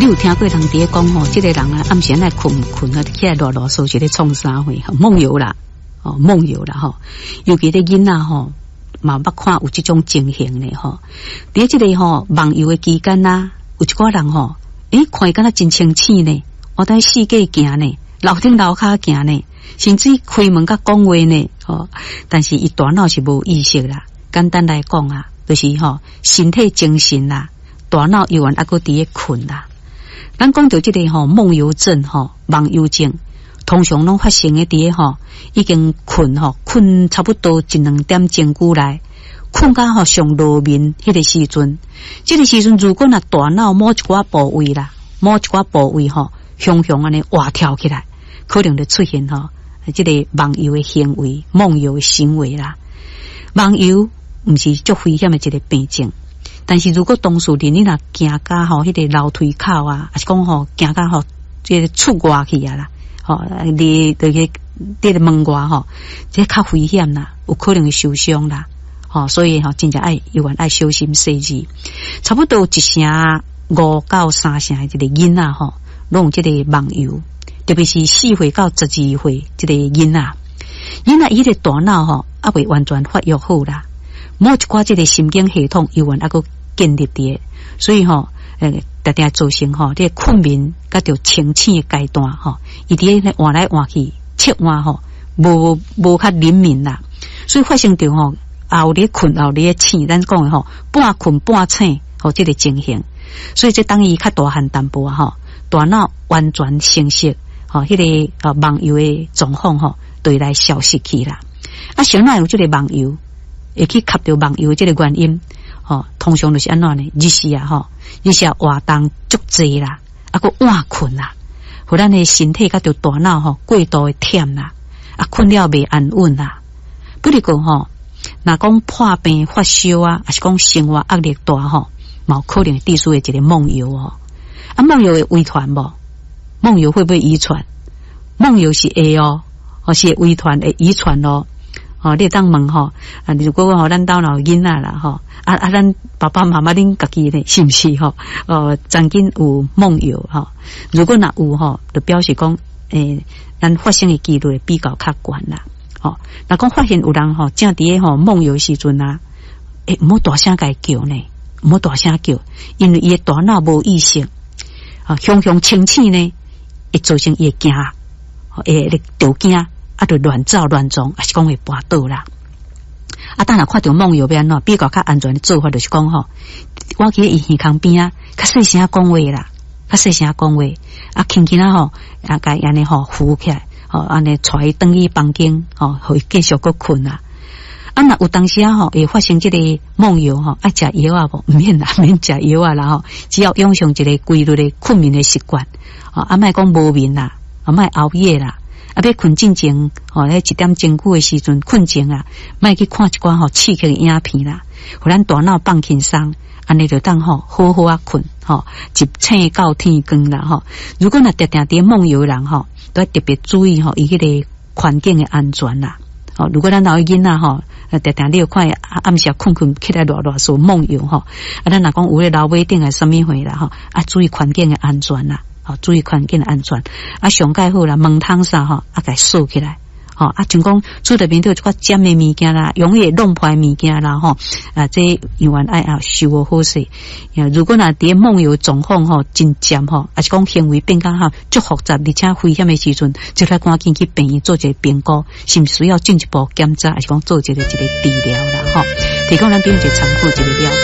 你有听过人伫讲吼，这个人啊，暗时爱困啊，起来啰啰嗦嗦咧创啥货？梦游啦，梦游啦吼。尤其咧囡仔吼，嘛捌看有这种情形咧吼。伫这个吼梦游的期间啊，有一寡人吼，看伊敢若真清醒呢，我在世界行呢，楼顶楼骹行呢，甚至开门甲讲话呢，但是伊大脑是无意识啦。简单来讲啊，就是身体精神啦，大脑犹原还佫伫咧困啦。咱讲到这个梦游症梦游症，通常拢发生的伫咧已经困差不多1-2点钟久来，困到上落眠迄个时阵，这个时阵如果大脑某一寡部位雄雄安尼活跳起来，可能就出现这个梦游的行为、梦游的行为啦。梦游毋是足危险的一个病症。但是如果当事人你若行到迄个楼梯口啊，还是讲行到这个出外去啊啦，离这个门外这较危险啦，有可能会受伤啦，所以真正永远爱小心细致。差不多1成5到3成的这个囡仔拢有这个梦游，特别是4岁到12岁这个囡仔伊个大脑还未完全发育好啦。某一寡这个神经系统犹原还佫建立伫，所以常常造成这个困眠甲着清醒的阶段伊伫咧换来换去，切换无较灵敏啦，所以发生着后咧困后咧醒，咱讲的半困半醒这个情形。所以这当伊较大汉淡薄大脑完全成熟迄个梦游的状况对来消失去啦。谁哪有这个梦游？会去吸到梦游这个原因通常就是安怎呢？日时活动足济啦，佫晚困啦，互咱的身体甲着大脑过度的忝啦，困了未安稳啦。不过若讲破病发烧啊，还是讲生活压力大嘛可能致使的一个梦游梦游会遗传无？梦游会不会遗传？梦游是会是会遗传会遗传你当问如果咱兜老囡仔啦咱爸爸妈妈恁家己呢是毋是曾经有梦游如果若有就表示讲咱发生的几率比较较悬啦若讲发现有人正伫咧梦游时阵啊，毋好大声甲伊叫呢，毋好大声叫，因为伊的大脑无意识雄雄清醒呢，会造成伊会惊会着惊就乱走乱撞，还是讲会跋倒啦。当然看到梦游要安怎比较较安全的做法，就是讲我去伊耳孔边啊，较细声讲话啦，较细声讲话轻轻甲伊安尼扶起来，安尼带伊转去房间互伊继续搁困啦。若有当时会发生这个梦游爱食药啊无？免食药啊啦只要养成一个规律的困眠的习惯莫讲无眠啦，莫熬夜啦。要困进前1点钟久的时阵困前莫去看一寡刺激的影片啦，互咱大脑放轻松，安尼就当好好困一醒到天光啦如果若常常伫梦游的人都要特别注意伊迄个环境的安全啦如果咱老囡仔常常你有看暗时困起来乱说梦游咱若讲有咧楼尾顶还是什么货啦注意环境的安全啦注意环境的安全上盖好啦，门窗啥甲锁起来像讲厝内面都有一寡尖的物件啦，容易弄破的物件啦这永远爱收好势。如果若伫梦游状况真尖还是讲行为变较足复杂而且危险的时阵，就来赶紧去病院做一个评估，是毋是需要进一步检查，还是讲做一个治疗啦提供咱朋友一个参考一个了解。